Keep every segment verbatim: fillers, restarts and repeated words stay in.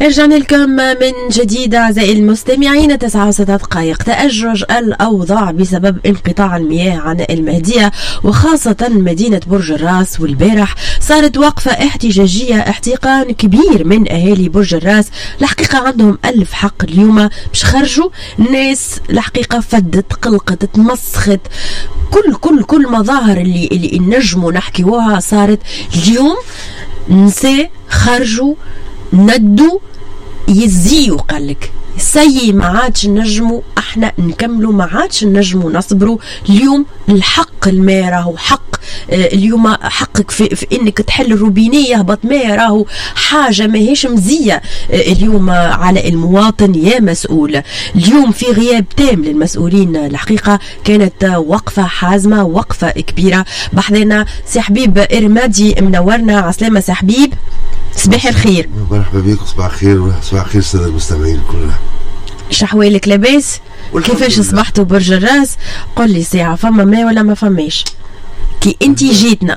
رجعنا لكم من جديد أعزائي المستمعين. تسعة وست دقائق. تأجج الأوضاع بسبب انقطاع المياه عن المهدية وخاصة مدينة برج الراس، والبارح صارت وقفة احتجاجية احتقان كبير من أهالي برج الراس. الحقيقة عندهم ألف حق اليوم باش خرجوا. الناس الحقيقة فدت، قلقت، تمسخت، كل كل كل مظاهر اللي اللي نجموا نحكيوها صارت اليوم. نساء خرجوا ندوا يزيوا، قالك سي ما عادش نجموا احنا نكملوا، ما عادش نجموا نصبروا. اليوم الحق الماء راهو حق. آه اليوم حقك في, في انك تحل الروبينيه يهبط ماء، راهو حاجه ماهيش مزيه. آه اليوم على المواطن يا مسؤول. اليوم في غياب تام للمسؤولين الحقيقه، كانت وقفه حازمه، وقفه كبيره. بحذنا سي حبيب ارمادي منورنا. عسلامه سي حبيب، صباح الخير. مرحبا بكم، صباح الخير. صباح الخير الساده المستمعين كلها. شحوالك لاباس؟ كيفاش صبحتوا برج الراس؟ قل لي ساعه فما ما ولا ما فماش؟ كي انت جيتنا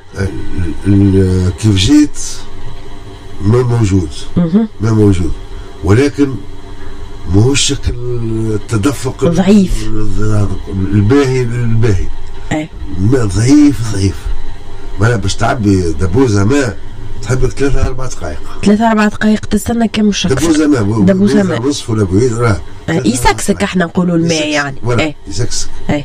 كيف جيت ما موجود، ما موجود، ولكن ماهوش شكل التدفق ضعيف الباهي الباهي. اي الماء ضعيف ضعيف. ما باش تعبي دبوزه ماء تحبك ثلاثة أربع دقائق. ثلاثة أربع دقائق تستنى كم شخص؟ دبوزة ماء، دبوزة ماء نصف ولا بويد راه يسكسك. احنا نقولوا الماء يعني ايه يسكسك. اي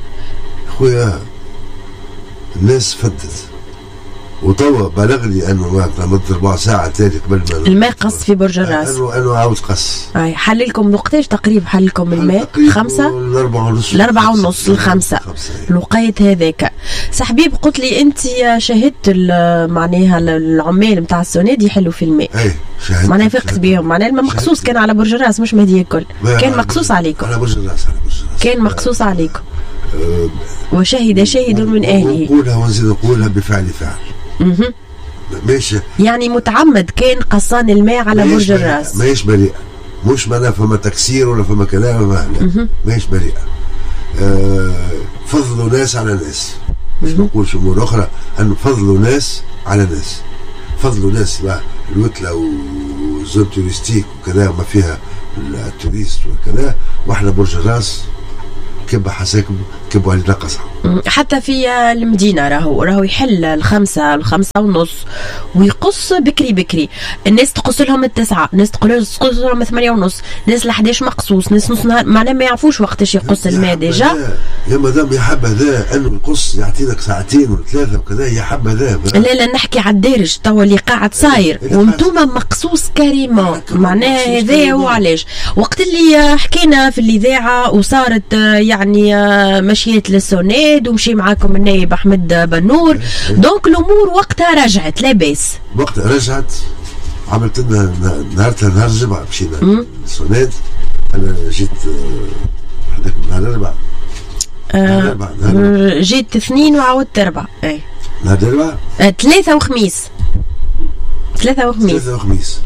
خويا الناس فدت، وتوا بلغني انه ما مدة ربع ساعة تاني قبل ما الماء قص في برج الراس. انه انه عاود قص. اي حللكم وقتاش تقريبا حللكم الماء؟ خمسة؟ الأربعة ونص الأربعة ونص الخمسة الوقيت هذاك. سحبيب قلت لي أنت شاهدت معناها العمال نتاع السوناد يحلوا في الماء. اي شاهدت. معناها فقت بهم، معناها الماء مخصوص كان على برج الراس مش مهدية الكل، كان مخصوص عليكم. على برج الراس، على برج الراس كان مخصوص عليكم. أه وشهد شاهد من أهله. نقولها ونزيد نقولها بفعل فعل. اها ماشي، يعني متعمد كان قصان الماء على برج الراس. ماهيش بريئة، مش معناها فما تكسير ولا فما كلام، لا ماهيش بريئة. آه فضلوا ناس على ناس، مش نقولش امور اخرى، ان فضلوا ناس على ناس. فضلوا ناس الوتله وزون توريستيك وكذا وما فيها التوريست وكذا، واحنا برج الراس كب حساكم كبوا علينا قصعة. حتى في المدينة راهو راهو يحل الخمسة الخمسة ونص ويقص بكري بكري. الناس تقص لهم التسعة، الناس تقص لهم الثمانية ونص، ناس الحداش مقصوص، ناس نص نهار، معناه ما يعرفوش وقتاش يقص الماء ديجا. يا مدام يا حب هذا انه يقص يعطيك ساعتين ولا ثلاثة وكذا، يا حب هذا. لا لا نحكي على الدارج توا اللي قاعد صاير وانتوما مقصوص كريمون، معناه هذا هو علاش. وقت اللي حكينا في الإذاعة وصارت يعني مشيت للسوناد ومشي معاكم النائب احمد بنور، دونك الامور وقتها رجعت لاباس. وقتها رجعت، عملت لنا نهارتها نهار الجمعه مشينا للسوناد. انا جيت هذاك نهار الاربعاء. نهار الاربعاء جيت اثنين وعاودت اربعة. اي نهار الاربعاء ثلاثة وخميس. ثلاثة وخميس ثلاثة وخميس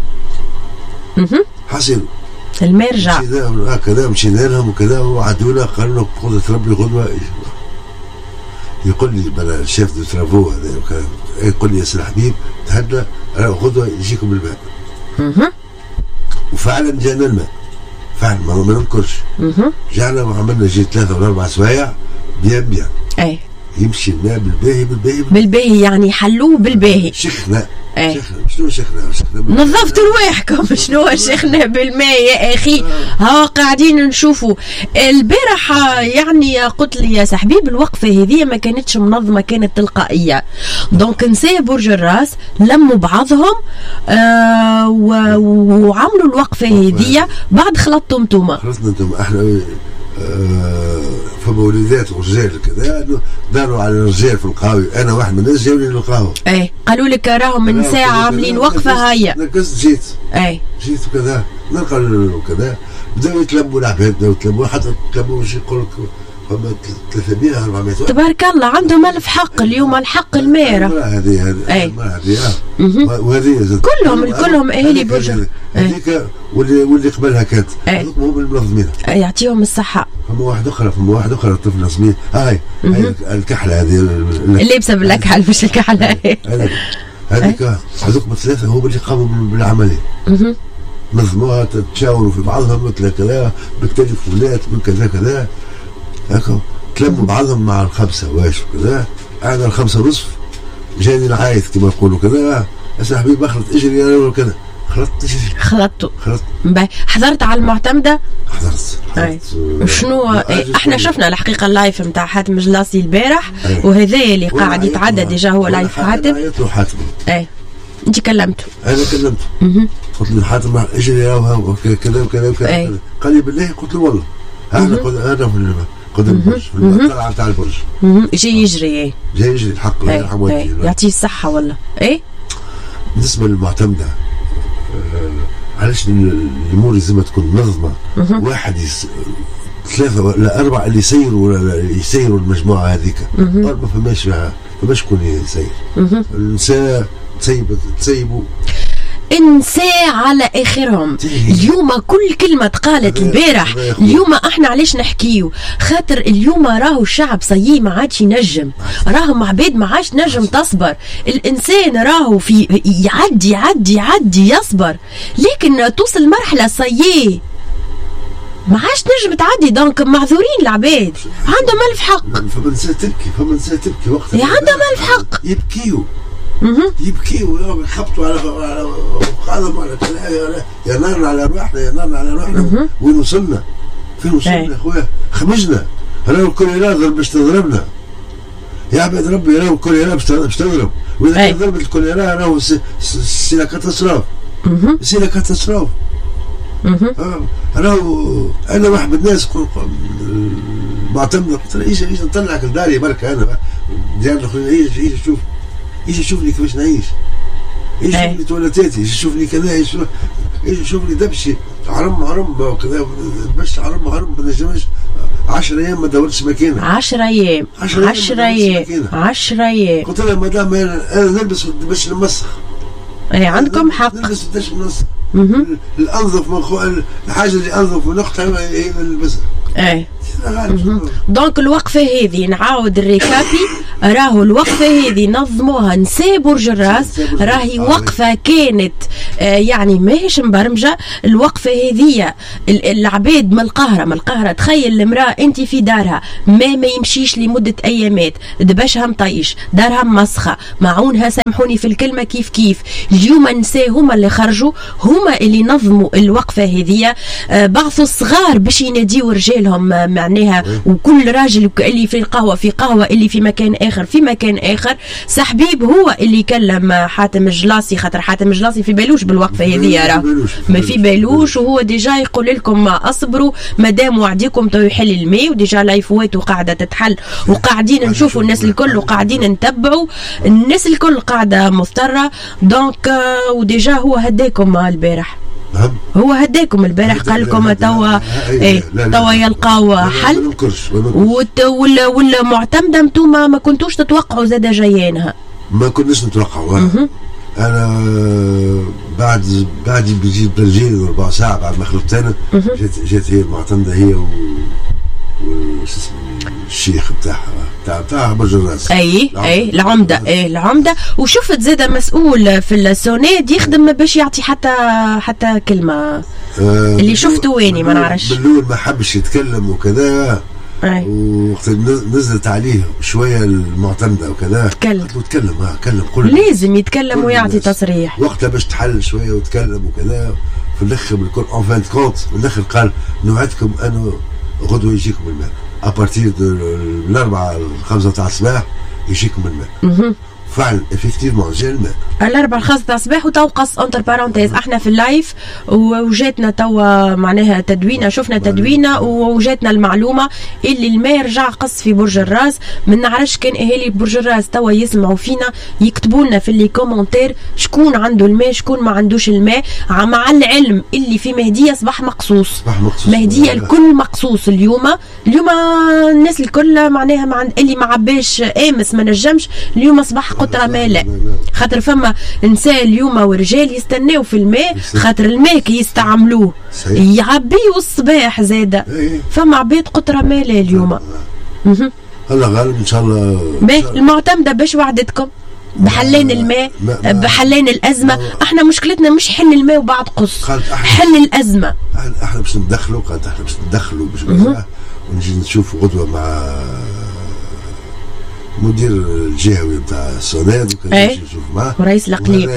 اها حسن الماء رجع مشينا هكذا، مشينا لهم وكذا وعدونا قالوا لنا قدرة ربي غدوة. يقول لي بلا الشيف دو ترافو هذا يقول لي يا سي حبيب تهدى غدوة يجيكم الماء. اها وفعلا جانا الماء، فعلا ما ننكرش. اها جانا وعملنا جي ثلاثة ولا أربع سوايع بيان بيان. اي يمشي الماء بالباهي بالباهي بالباهي، يعني حلوه بالباهي. شيخنا ايه. شيخنا شنو شيخنا؟ شيخنا نظفتوا رواحكم. شنو شيخنا بالماء يا اخي؟ ها قاعدين نشوفوا البارح. يعني قلت لي يا سحبيب الوقفه هذه ما كانتش منظمه، كانت تلقائيه. دونك نساء برج الراس لموا بعضهم آه وعملوا الوقفه هذه. بعد خلطتوا انتوما. خلطنا انتوما احنا آه فما وليدات ورجال كذا داروا على الرجال في القهوه. انا واحد من الناس جاوني للقهوه. اي قالوا لك راهم من ساعه عاملين وقفه هيا. نقصت جيت. اي جيت وكذا نلقى وكذا بداوا يتلموا العباد، بداوا يتلموا حتى يتلموا شي يقول لك فما ثلاثمية أربعمية. تبارك الله عندهم ألف حق اليوم. الحق الميرة هذه هذه هذه وهذه كلهم كلهم اهالي برج هذيك واللي واللي قبلها كانت هم المنظمين يعطيهم الصحة. فما واحد اخرى فما واحد اخرى طفله سميه هاي هاي الكحله هذه اللابسه بالكحل مش الكحله هذيك هذوك ثلاثه هم اللي قاموا بالعمليه. نظموها تتشاوروا في بعضهم مثل كذا بالتليفونات من كذا كذا هكا تلموا بعضهم مع الخمسه واش وكذا. انا الخمسه ونصف جاني العايث كما يقولوا كذا يا صاحبي بخلط اجري انا وكذا خلطت اجري خلطتوا خلطت. حضرت على المعتمده؟ حضرت حضرت شنو احنا شفنا الحقيقه اللايف نتاع حاتم جلاسي البارح وهذا اللي قاعد يتعدى ديجا هو لايف حاتم. عيط له حاتم اي انت كلمته؟ انا كلمته قلت له حاتم اجري راهو كذا وكذا وكذا قال لي بالله قلت له والله انا قلت انا في قدام البرج في الطلعه تاع البرج جاي يجري جاي يجري الحق الله يرحم والديه يعطيه الصحه والله. اي بالنسبه للمعتمده آه علاش الامور لازم تكون منظمه. واحد يس... ثلاثه ولا اربعه اللي يسيروا ولا يسيروا المجموعه هذيك ما فماش ما فماش شكون يسير. النساء تسيب تسيبوا انساء على اخرهم. اليوم كل كلمه تقالت البارح اليوم احنا علاش نحكيو خاطر اليوم راهو الشعب صيي ما عادش ينجم راهم عباد ما عادش نجم تصبر. الانسان راهو في يعدي يعدي يعدي يصبر لكن توصل مرحله صيي ما عادش نجم تعدي. دونك معذورين العباد عندهم الف حق. فما نساء تبكي فما نساء تبكي وقتها عندهم الف حق يبكيو يبكيوا يخبطوا على قادم على كلام يا نارنا على روحنا يا نارنا على روحنا. وين وصلنا؟ فين وصلنا يا خويا؟ خمجنا راهو الكوليرا ضرب باش تضربنا يا عباد ربي راهو الكوليرا باش تضرب واذا كان ضربت الكوليرا راهو سي لا كاتاستروف سي لا كاتاستروف. راهو انا واحد من الناس معتمد قلت له ايش ايش نطلعك لداري برك انا ديال الاخرين ايش ايش شوف ايش يشوفني كيفاش نعيش ايش يشوفني تواليتاتي ايش يشوفني كذا ايش ايش يشوفني دبشي عرم عرم وكذا باش عرم عرم ما نجمش عشرة ايام ما دورتش مكانه. عشرة ايام عشرة ايام عشرة ايام قلت لها مدام انا نلبس باش نمسخ. اي عندكم حق نلبس باش نمسخ. الانظف من خو... الحاجه اللي انظف من اختها هي اللي نلبسها. اي دونك الوقفه هذه نعاود الريكابي راهو الوقفه هذه نظموها نساء برج الراس راهي وقفه كانت آه يعني ماهيش مبرمجه. الوقفه هذه العباد من القاهره من القاهره تخيل المراه انت في دارها ما ما يمشيش لمده ايامات دبشها مطيش دارها مسخه معونها سامحوني في الكلمه كيف كيف. اليوم النساء هما اللي خرجوا هما اللي نظموا الوقفه هذه. آه بعثوا الصغار باش يناديوا رجالهم آه معناها وكل راجل اللي في القهوه في قهوه اللي في مكان اخر في مكان اخر. سحبيب هو اللي كلم حاتم الجلاسي خاطر حاتم الجلاسي في بالوش بالوقفه هذه راه ما في بالوش وهو ديجا يقول لكم ما اصبروا مادام وعديكم تو يحل الماء وديجا لايفوات وقاعده تتحل وقاعدين نشوفوا الناس الكل وقاعدين نتبعوا الناس الكل قاعده مضطره. دونك وديجا هو هداكم البارح هو هداكم البارح قال لكم توا ايه توا يلقاو حل والمعتمده انتوما ما كنتوش تتوقعوا زاد جايينها. ما كناش نتوقعوا. انا بعد بعد بيجي برجيل ربع ساعه بعد ما خلفت انا جات جات هي المعتمده هي و وش اسمه الشيخ بتاعها بتاع بتاع برج الراس. اي اي العمده اي العمده وشفت زاده مسؤول في السوناد يخدم باش يعطي حتى حتى كلمه آه اللي شفته ويني ما نعرفش. بالأول ما حبش يتكلم وكذا وقت نزلت عليه شويه المعتمده وكذا تكلم تكلم اه تكلم كل لازم يتكلم ويعطي تصريح وقتها باش تحل شويه وتكلم وكذا. في الاخر بالكل اون فان كونت في الاخر قال نوعدكم انه غدوه يجيكم الماء ابارتير من الاربعه الخمسه تاع الصباح يجيكم الماء. فعلا افكتيفمون جا الماء الاربعه الخمسه تاع الصباح وتوقص انتر بارونتيز احنا في اللايف وجاتنا توا معناها تدوينه شفنا تدوينه وجاتنا المعلومه اللي الماء رجع قص في برج الراس. ما نعرفش كان اهالي برج الراس توا يسمعوا فينا يكتبوا لنا في لي كومونتير شكون عنده الماء شكون ما عندوش الماء مع العلم اللي في مهديه صباح مقصوص مهديه الكل مقصوص. اليوم اليوم الناس الكل معناها مع اللي ما عباش امس ما نجمش اليوم اصبح قطره ماء خاطر فما نساء اليوم ورجال يستناو في الماء خاطر الماء كي يستعملوه يعبيوا الصباح زاده فما عباد قطره ماء اليوم. الله غالب ان شاء الله. باهي المعتمده باش وعدتكم بحلين الماء بحلين الازمه. احنا مشكلتنا مش حل الماء وبعد قص، حل الازمه. احنا باش ندخلوا قالت احنا باش ندخلوا باش ونجي نشوف غدوه مع مدير الجهوي نتاع السوناد وكان نشوف معاه ورئيس الاقليم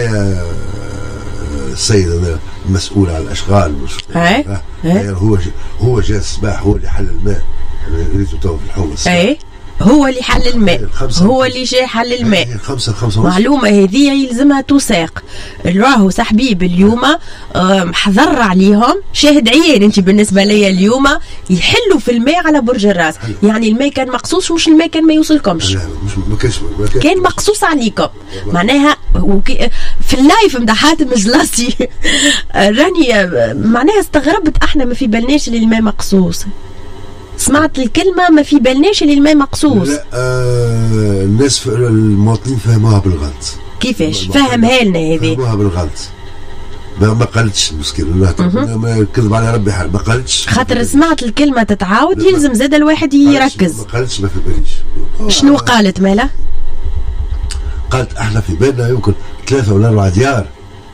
السيد هذا المسؤول على الاشغال. اي هو هو جاء الصباح، هو اللي حل الماء. انا ريته تو في الحومه الصباح. اي هو اللي حل الماء، هو اللي جاي حل الماء. خمسة خمسة معلومة هذه يلزمها تساق. راهو سحبيب اليوم حذر عليهم، شاهد عيان انت بالنسبة لي اليوم يحلوا في الماء على برج الراس. يعني الماء كان مقصوص، مش الماء كان ما يوصلكمش، ما كانش كان مقصوص عليكم. معناها في اللايف نتاع حاتم جلاسي راني معناها استغربت، احنا ما في بالناش اللي الماء مقصوص. سمعت الكلمة ما في بالناش اللي الماء مقصوص. لا آه الناس المواطنين فهموها بالغلط. كيفاش؟ فهمها لنا هذه. فهموها بالغلط. ما ما قالتش مسكين الله ما كذب على ربي حال، ما قالتش. خاطر سمعت الكلمة تتعاود يلزم زاد الواحد يركز. ما قالتش ما في باليش. شنو قالت مالا؟ قالت احنا في بالنا يمكن ثلاثة ولا أربعة ديار.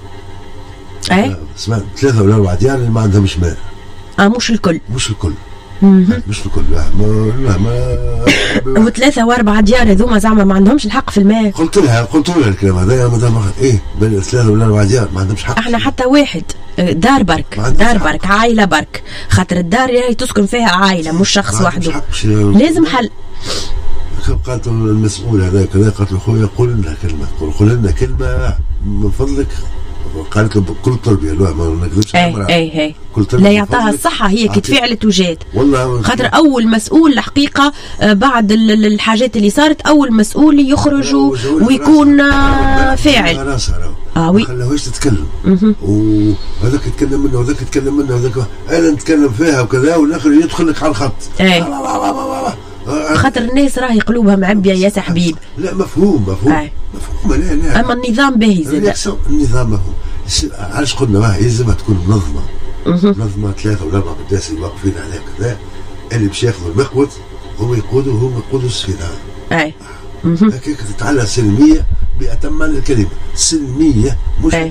اي سمعت ثلاثة ولا أربعة ديار اللي ما عندهمش ماء. اه مش الكل. مش الكل. مش الكل. لا ما لا ما وثلاثة وأربعة ديار هذوما زعما ما عندهمش الحق في الماء. قلت لها قلت لها الكلام هذا يا مدام ايه بين ثلاثة ولا أربعة ديار ما عندهمش حق. احنا حتى واحد دار برك، دار برك عائلة برك، خاطر الدار اللي تسكن فيها عائلة مش شخص وحده. لازم حل. قالت المسؤول هذا كذا، قالت له خويا قول لنا كلمة، قول لنا كلمة من فضلك. قالت له بكل تربيه، لا ما نكذبش على اي اي لا يعطاها الصحه، هي كي تفعلت وجات. والله خاطر اول مسؤول الحقيقه بعد الحاجات اللي صارت، اول مسؤول يخرج ويكون فاعل. اه وي ما خلاوهاش تتكلم، وهذاك يتكلم منه وهذاك يتكلم منه وهذاك انا نتكلم فيها وكذا، والاخر يدخل لك على الخط. اي خاطر الناس راهي قلوبها معبيه يا سحبيب. لا مفهوم مفهوم أي. مفهوم. لا لا اما النظام باهي زاد. النظام مفهوم. علاش قلنا ما يلزمها تكون منظمه. منظمه ثلاثه ولا اربعه الناس اللي واقفين عليها كذا، اللي باش ياخذوا المقود هم يقودوا هم يقودوا السفينه. اي هكاك تتعلى سلميه بأتم الكلمه، سلميه مش ما,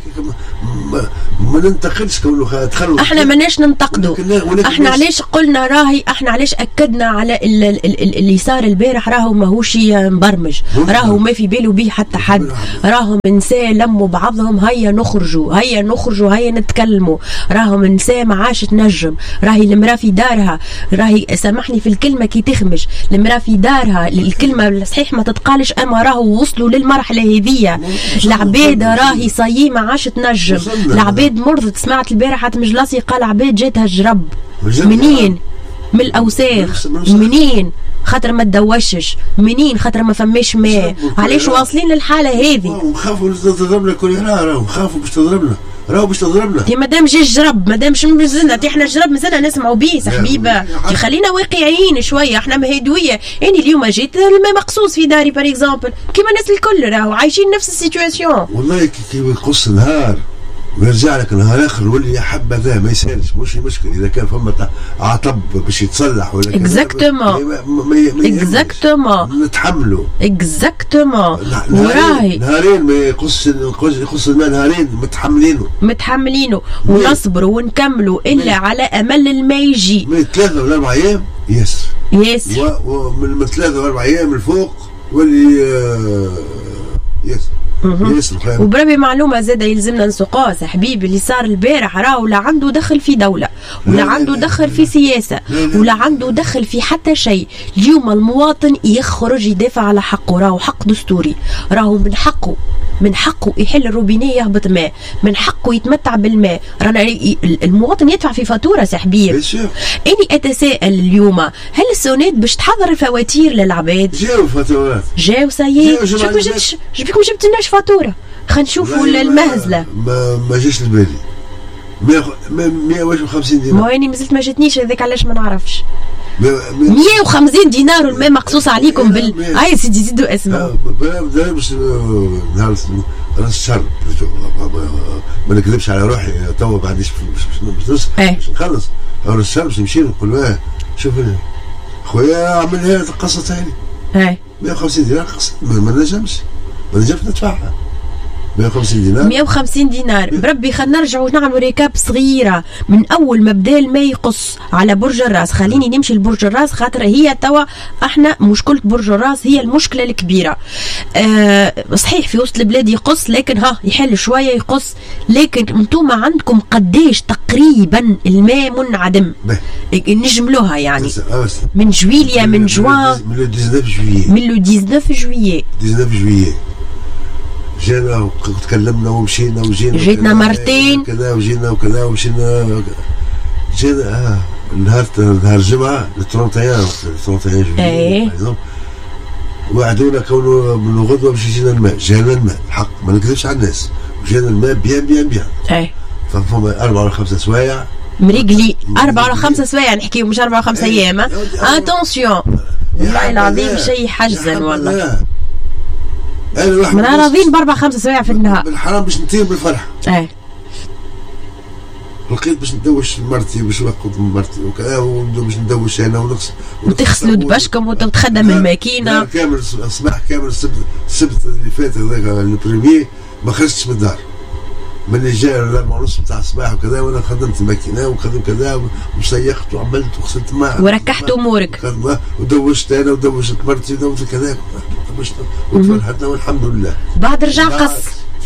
ما ننتقدش كونه دخلوا. احنا ماناش ننتقدوا، احنا علاش قلنا راهي، احنا علاش اكدنا على اللي صار البارح، راهو ماهوش مبرمج، راهو ما في باله به حتى حد، راهم نساء لموا بعضهم هيا نخرجوا هيا نخرجوا هيا نتكلموا، راهم نساء ما عادش تنجم، راهي المراه في دارها، راهي سامحني في الكلمه كي تخمش، المراه في دارها، الكلمه صحيح ما تتقالش، اما راهو وصلوا للمرحله هذه. العباد راهي صايي ما عادش تنجم، العباد مرضت. سمعت البارح حتى مجلاسي قال عباد جاتها الجرب. منين؟ من الاوساخ. منين؟ خاطر ما تدوشش. منين؟ خاطر ما فماش ماء. علاش واصلين للحاله هذه؟ وخافوا تضربنا كل راهو خافوا باش تضربنا، راهو باش تضربنا. تي مادام جا الجرب، مادام مازلنا احنا الجرب مازلنا نسمعوا بيه حبيبه، خلينا واقعيين شويه، احنا مهدويه. يعني اليوم جيت الماء مقصوص في داري بار اكزومبل كيما الناس الكل راهو عايشين نفس السيتواسيون. والله كي يقص نهار ويرجع لك نهار اخر واللي يا حبذا ما يسالش، مش مشكل اذا كان فما عطب باش يتصلح ولا كذا. اكزاكتومون اكزاكتومون نتحملوا اكزاكتومون. وراهي نهارين ما يقص يقص الماء، نهارين متحملينه متحملينه ونصبروا ونكملوا الا على امل الماء يجي. من ثلاثه ولا اربع ايام ياسر ياسر ومن ثلاثه ولا اربع ايام الفوق واللي ياسر. وبربي معلومه زاده يلزمنا نسوقوها حبيبي، اللي صار البارح راهو لا عنده دخل في دوله ولا عنده دخل في سياسه ولا عنده دخل في حتى شيء. اليوم المواطن يخرج يدافع على حقه، راهو حق دستوري، راهو من حقه من حقه يحل الروبينيه يهبط ماء، من حقه يتمتع بالماء. رانا المواطن يدفع في فاتوره سحبيب. اني اتساءل اليوم هل السونات باش تحضر الفواتير للعباد؟ جاو فاتورات جاو سيي. شوف ما جبتش شبيكم جبت لناش فاتوره؟ خلينا نشوفوا المهزله. ما ما جاش لبالي مية وخمسين دينار. ما اني مازلت ما جاتنيش، هذاك علاش ما نعرفش. مية وخمسين دينار والماء مقصوص عليكم بال هاي سيدي زيدوا اسمه. بدا باش نهار راس الشهر ما نكذبش على روحي، توا ما عنديش باش باش نخلص راس الشهر باش نمشي نقول له شوف خويا عمل هذه القصه ثاني. هاي مية وخمسين دينار قصه ما نجمش. ما نجمش ندفعها. مئة وخمسين دينار مئة وخمسين دينار بربي. خلينا نرجعوا نعملوا ريكاب صغيره من اول ما بدا الماء يقص على برج الراس. خليني نمشي لبرج الراس خاطر هي توا احنا مشكله برج الراس هي المشكله الكبيره. أه صحيح في وسط البلاد يقص لكن ها يحل شويه يقص، لكن انتم عندكم قديش تقريبا الماء منعدم نجملوها يعني من جويليا من جوان من لو تسعة عشر جويي من لو تسعة عشر جويي تسعة عشر جويي جينا وتكلمنا ومشينا وجينا جيتنا مرتين كذا وجينا وكذا ومشينا جينا اه نهار نهار الجمعه ثلاثة وثلاثين جويي وعدونا كونه من الغدوه باش يجينا الماء. جانا الماء الحق ما نكذبش على الناس، وجانا الماء بيان بيان بيان. اي فما أربعة ولا خمسة سوايع مريقلي أربعة ولا خمسة سوايع نحكيو مش أربعة وخمسة أيام. اتونسيون والله العظيم شيء حجزا والله. انا من راضين باربع خمسة سوايع في النهار بالحرام باش نطير بالفرح. ايه لقيت باش ندوش مرتي باش نوقف مرتي وكذا باش ندوش انا ونقص وتغسلوا دبشكم وتتخدم الماكينه كامل. الصباح كامل السبت السبت اللي فات هذاك البريمي ما خرجتش من الدار. ملي جا الأربعة ونص نتاع الصباح وكذا وانا خدمت الماكينه وخدمت كذا وسيخت وعملت وغسلت ماء وركحت امورك ودوشت انا ودوشت مرتي ودوشت كذا وتفرحتنا والحمد لله. بعد رجع قص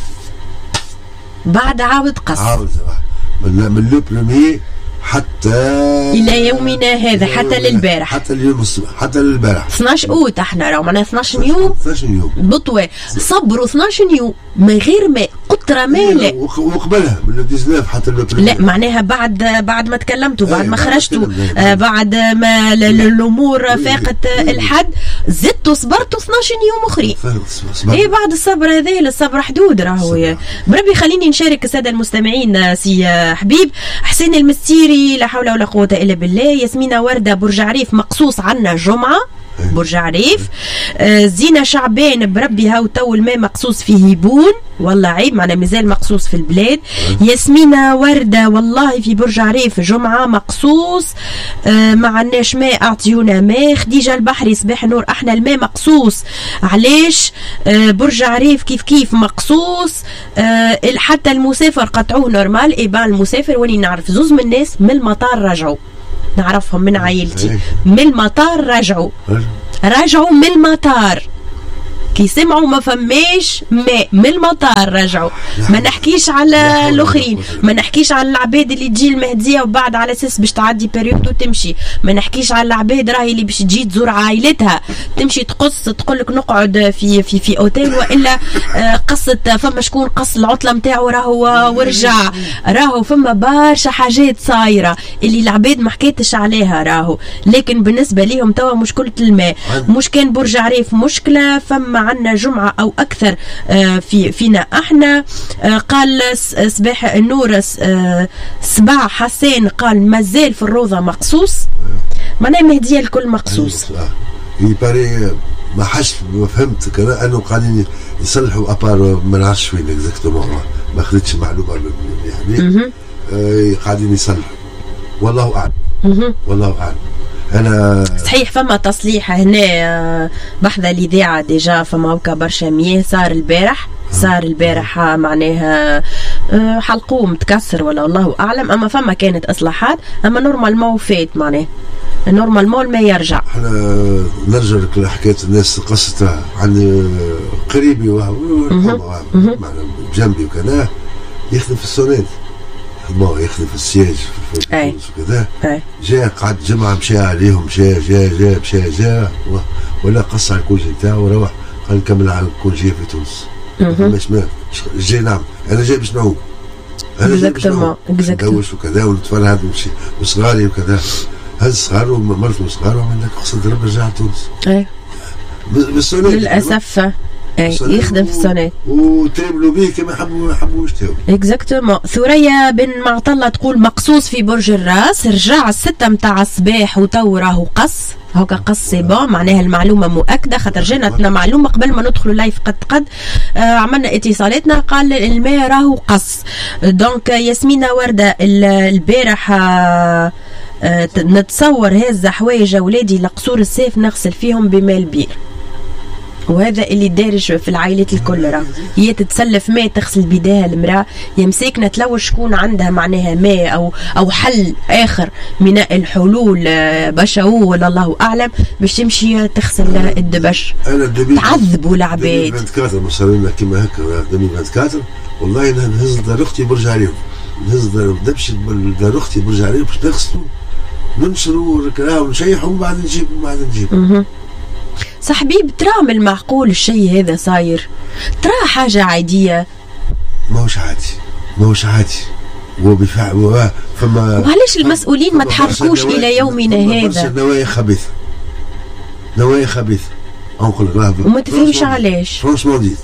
بعد عاود قص عاود من من لو بروميي حتى الى يومنا هذا حتى للبارح حتى اليوم الصبح حتى للبارح اثناش اوت احنا راهو معنا اثناش يوم اثناش يوم بطوة صبروا اثناش يوم من غير ماء قطره ماء. لا وقبلها من تسعة عشر حتى لا معناها بعد بعد ما تكلمتوا بعد ما خرجتوا آه بعد ما الامور فاقت الحد زدتوا صبرتوا اثناش يوم اخرين. اي بعد الصبر هذا الصبر حدود راهو. بربي خليني نشارك الساده المستمعين سي حبيب حسين المستيري لا حول ولا قوه الا بالله. ياسمينه ورده برج عريف مقصوص عنا جمعه برج عريف. آه زينة شعبان بربي هاو تو الماء مقصوص في هيبون والله عيب معنا مازال مقصوص في البلاد. ياسمينة وردة والله في برج عريف جمعة مقصوص آه ما عندناش ماء اعطيونا ماء. خديجة البحري صباح النور احنا الماء مقصوص علاش آه برج عريف كيف كيف مقصوص آه حتى المسافر قطعوه نورمال. ايبان المسافر واني نعرف زوز من الناس من المطار رجعوا نعرفهم من عائلتي من المطار رجعوا رجعوا من المطار كي سمعوا ما فماش ماء من المطار رجعوا. ما نحكيش على الاخرين ما نحكيش على العباد اللي تجي المهديه وبعد على اساس باش تعدي بيريود وتمشي. ما نحكيش على العباد راهي اللي باش تجي تزور عائلتها تمشي تقص تقول لك نقعد في في في اوتيل والا قصت فما شكون قص العطله نتاعو راهو ورجع. راهو فما برشا حاجات صايره اللي العباد ما حكيتش عليها راهو. لكن بالنسبه ليهم توا مشكله الماء مش كان برج عريف مشكله فما عنا جمعة أو أكثر في فينا احنا. قال صباح النور صباح حسين قال مازال في الروضة مقصوص معناها مهدية الكل مقصوص. يباري ما حش ما فهمت كذا انه قاعدين يصلحوا ابار ما نعرفش وين اكزاكتومون ما خذتش معلومة يعني قاعدين يصلحوا والله أعلم والله أعلم. أنا صحيح فما تصليح هنا بحذا الإذاعة ديجا فما هكا برشا مياه صار البارح صار البارح معناها حلقوه متكسر ولا الله أعلم. أما فما كانت إصلاحات أما نورمال مو فات معناه نورمال مول ما يرجع. احنا نرجع لك حكاية الناس قصتها عندي قريبي وهو بجنبي وكذا يخدم في السونات ما يخدم في السياج في الفلوس وكذا. جاء قعد جمعة مشى عليهم مشى جاء جاء مشى جاء ولا قص على الكونجي نتاعو وروح قال نكمل على الكونجي في تونس. ماش ما جاي نعم انا جاي باش نعوم انا جاي باش نعوم ندوش وكذا ونتفرهد وصغاري وكذا. هز صغار ومرته وصغار وعمل لك قصة ربي رجع تونس. ايه بالسونات للأسف يخدم في السونات وتريبلوا به كما حبوا ما حبوش تاو. اكزاكتومون. ثريا بن معطله تقول مقصوص في برج الراس رجع الستة متاع الصباح وتو راهو قص هوكا قص سي بون معناها المعلومه مؤكده خاطر جاتنا معلومه قبل ما ندخلوا لايف قد قد آه عملنا اتصالاتنا قال الماء راهو قص. دونك ياسمينه ورده البارح آه آه نتصور هذا حوايج اولادي لقصور السيف نغسل فيهم بماء البير وهذا اللي دارج في العائلات الكل. راه هي تتسلف ماء تغسل بيديها المراه، يا مساكنه تلوج شكون عندها معناها ماء او او حل اخر من الحلول بشعو ولا الله اعلم باش تمشي تغسل الدبش. تعذبوا العباد. ألفين وأربعة عشر مصارينا كيما هكا ألفين وأربعة عشر والله انا نهز دار اختي برج عليهم، نهز دبش دار اختي برج عليهم باش نغسلوا ننشروا ونركراو ونشيحوا ومن بعد نجيب ومن بعد نجيب. صاحبي ترى من المعقول الشيء هذا صاير؟ ترى حاجة عادية؟ ماهوش عادي، ماهوش عادي. وبفع فما وعلاش المسؤولين ما تحركوش إلى يومنا هذا؟ نوايا خبيثة، نوايا خبيثة. أنقل لك وما تفهمش علاش. فرانشمون ديت.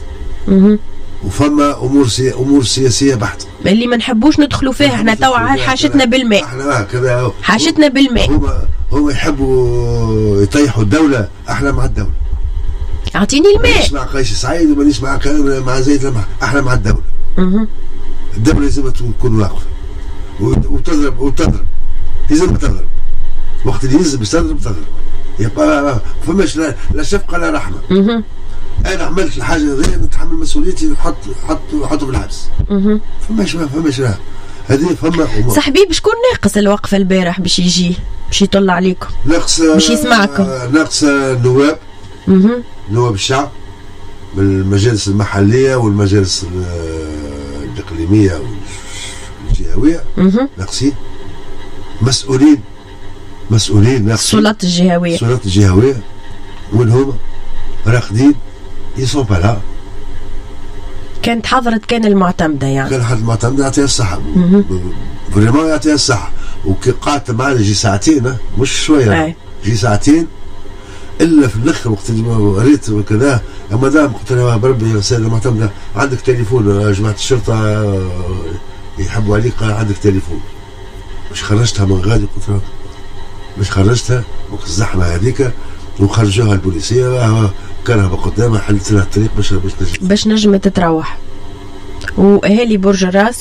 وفما امور سي... امور سياسيه بحته اللي ما نحبوش ندخلوا فيها. احنا توا حاجتنا بالماء، احنا هكذا حاجتنا بالماء. هما هما يحبوا يطيحوا الدوله، احنا مع الدوله. اعطيني الماء. مانيش مع قيس سعيد ومانيش مع مع زيد لمح، احنا مع الدوله. اها الدوله لازم تكون واقفه وتضرب وتضرب، لازم تضرب وقت اللي يلزم تضرب تضرب. يبقى فماش لا, لا شفقه لا رحمه. اها انا عملت الحاجه هذه نتحمل مسؤوليتي، نحط حط حطه في الحبس. اها فماش فماش هذه فما صاحبي. بشكون ناقص الوقفه البارح باش يجي باش يطلع عليكم؟ ناقص باش يسمعكم. ناقص النواب. اها نواب الشعب من المجالس المحليه والمجالس الاقليميه والجهويه. اها ناقصين مسؤولين، مسؤولين ناقصين. السلطات الجهويه، السلطات الجهويه وين هما؟ راقدين، يسون با لا. كانت حضرت كان المعتمده يعني كان حضرت المعتمده يعطيها الصحه فريمون، يعطيها الصحه. وكي قعدت معنا جي ساعتين مش شويه، جي ساعتين الا في الاخر وقت اللي ريت وكذا يا مدام قلت لها بربي يا سيده المعتمده عندك تليفون يا جماعه الشرطه يحبوا عليك، قال عندك تليفون. مش خرجتها من غادي، قلت لها مش خرجتها وقت الزحمه هذيك وخرجوها البوليسيه كرهبه قدامها، حلت لها الطريق باش باش نجم باش نجم تتروح. واهالي برج الراس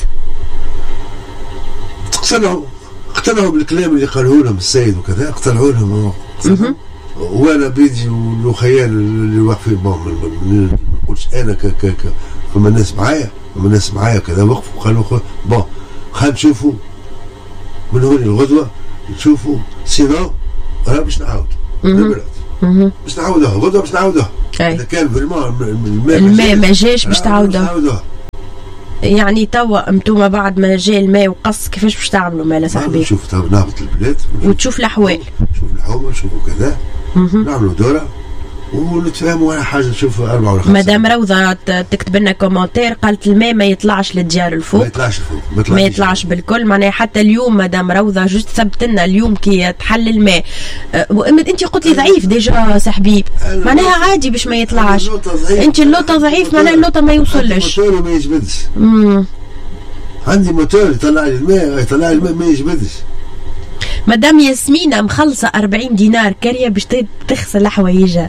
اقتنعوا اقتنعوا بالكلام اللي قالوه لهم السيد وكذا، اقتنعوا لهم. وانا بيدي والخيال اللي واقفين بون ما نقولش انا ك ك فما ناس معايا، فما ناس معايا كذا وقفوا قالوا بون خلينا نشوفوا من هون الغدوه نشوفوا سينو راه باش نعاود باش نعاودوها غدوه باش نعاودوها. اذا كان فريمون الماء ما جاش باش تعاودوها. يعني توا انتوما بعد ما جا الماء وقص كيفاش باش تعملوا مالا صاحبي؟ نشوف توا نهبط البلاد وتشوف الاحوال، نشوف الحومه نشوفوا كذا، نعملوا دوره ونتفاهموا على حاجه. نشوف أربعة ولا خمسة. مدام روضه تكتب لنا كومنتير قالت الماء ما يطلعش للديار الفوق، ما يطلعش الفوق، ما يطلعش, ما يطلعش بالكل. معناها حتى اليوم مدام روضه جوست ثبت لنا اليوم كي تحل الماء. أه انت قلت لي ضعيف ديجا صاحبي، معناها عادي باش ما يطلعش. انت اللوطه ضعيف معناها اللوطه ما يوصلش. الموتور ما يجبدش. عندي موتور يطلع لي الماء، يطلع لي الماء ما يجبدش. مدام ياسمينة مخلصة أربعين دينار كارية باش تغسل حوايجها.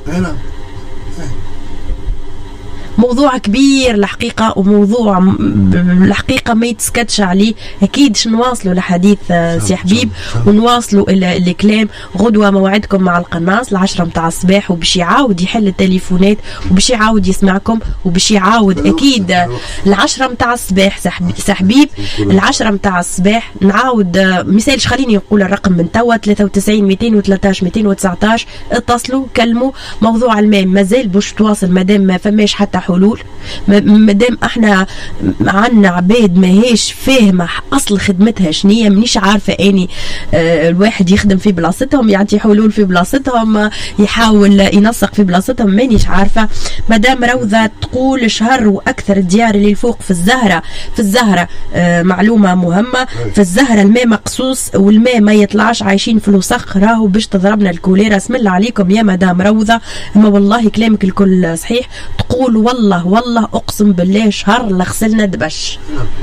موضوع كبير الحقيقة، وموضوع الحقيقة ما يتسكتش عليه. أكيد نواصلوا الحديث سي حبيب ونواصلوا الكلام. غدوة موعدكم مع القناص العشرة متاع الصباح، وباش يعاود يحل التليفونات وباش يعاود يسمعكم وباش يعاود أكيد العشرة متاع الصباح. سي حبيب العشرة متاع الصباح نعاود مثالش. خليني نقول الرقم من توا ثلاثة وتسعين مئتين وثلاثة عشر مئتين وتسعطاش. اتصلوا كلموا. موضوع الماء مازال باش تواصل مادام ما فماش حتى حلول، مادام احنا عنا عباد ماهيش فاهمه اصل خدمتها شنية. مانيش عارفه اني اه الواحد يخدم في بلاصتهم يعطي حلول في بلاصتهم يحاول ينسق في بلاصتهم، مانيش عارفه. مدام روضه تقول شهر واكثر الديار اللي الفوق في الزهره في الزهره اه معلومه مهمه. في الزهره الماء مقصوص والماء ما يطلعش، عايشين في الوسخ راهو باش تضربنا الكوليرا. اسم الله عليكم يا مدام روضه، اما والله كلامك الكل صحيح. تقول والله والله اقسم بالله شهر لغسلنا دبش.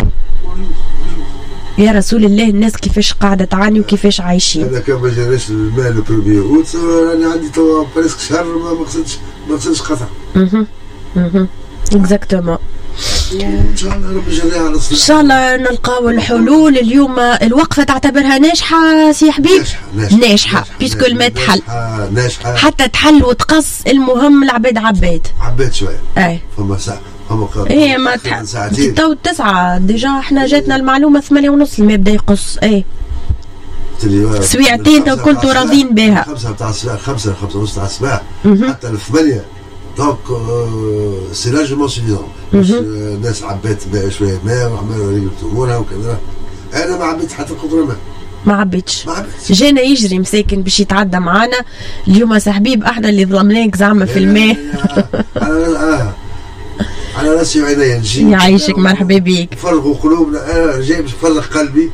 يا رسول الله الناس كيفاش قاعده تعاني وكيفاش عايشين. انا كان ما جاناش الماء لو بروميي اوت راني عندي توا بريسك شهر ما غسلتش ما غسلتش قطع. اها اها اكزاكتومون. وان شاء الله ربي يجريها على الصلاح. ان شاء الله نلقاو الحلول. اليوم الوقفه تعتبرها ناجحه سي حبيب؟ ناجحه ناجحه, ناجحة. بيسكو الماء تحل ناجحه ناجحه حتى تحل وتقص. المهم العباد عباد عباد شويه. اي فما ساعه فما قرار ايه ما تحل ساعتين تو تسعة ديجا. احنا جاتنا المعلومه ثمانية ونص الماء بدا يقص. اي سويعتين تو كنتوا راضين بها. خمسة بتاع الصباح خمسة خمسة ونص تاع الصباح حتى الثمانية. دونك سي لاجمون سيفيزون باش الناس عبات شويه ماء وعملوا ريقلت امورها وكذا. انا ما عبيتش حتى قطره ماء. ما عبيتش. ما عبيتش. جانا يجري مساكن باش يتعدى معانا اليوم سحبيب. احنا اللي ظلمناك زعما في الماء. على على راسي وعينيا نجي. يعيشك مرحبا بيك. نفرغوا قلوبنا. انا جاي باش نفرغ قلبي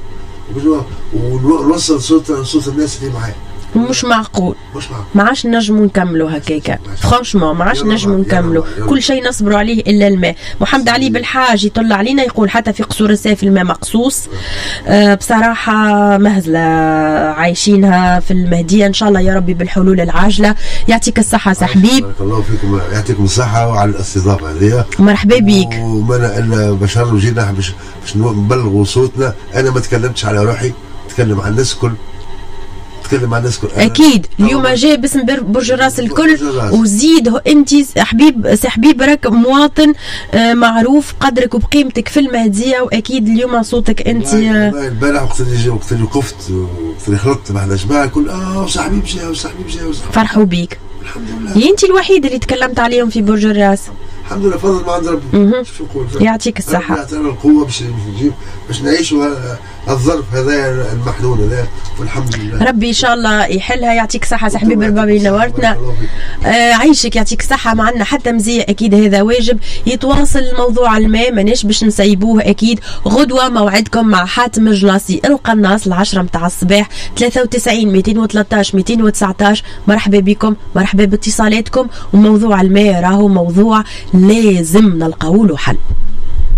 ونوصل صوت صوت الناس اللي معايا. مش معقول. مش معقول. ما عادش نجموا نكملوا هكاكا فرانشمون. ما عادش نجموا نكملوا. كل شيء نصبروا عليه الا الماء. محمد علي بالحاج يطلع علينا يقول حتى في قصور الصيف الماء مقصوص. أه بصراحه مهزله عايشينها في المهديه. ان شاء الله يا ربي بالحلول العاجله. يعطيك الصحه سحبيب. بارك الله فيكم. يعطيكم الصحه وعلى الاستضافه هذه. مرحبا بيك. وما الا بشر وجينا باش باش نبلغوا صوتنا. انا ما تكلمتش على روحي. تكلم عن الناس الكل. تكلم عن الناس الكل. اكيد اليوم جاي باسم برج الراس الكل. وزيد انت حبيب سي حبيب راك مواطن معروف قدرك وبقيمتك في المهديه. واكيد اليوم صوتك انت. البارح وقت اللي وقت اللي وقفت وقت اللي خلطت مع الجماعه الكل اه وصاحبي مشى وصاحبي مشى. فرحوا بيك. الحمد لله. انت الوحيد اللي تكلمت عليهم في برج الراس. الحمد لله فضل ما عند ربي. شو نقول؟ يعطيك الصحة. يعطينا القوة باش نجيب باش نعيشوا الظرف هذا المحنون هذا والحمد لله. ربي ان شاء الله يحلها. يعطيك الصحة سي حبيب البابي نورتنا. آه عيشك يعطيك الصحة. معنا حتى مزية اكيد هذا واجب يتواصل موضوع الماء. ماناش باش نسيبوه اكيد. غدوة موعدكم مع حاتم الجلاصي القناص العشرة متاع الصباح. ثلاثة وتسعين مئتين وثلاثة عشر مئتين وتسعطاش. مرحبا بكم. مرحبا باتصالاتكم. وموضوع الماء راهو موضوع لازم نلقاو له حل.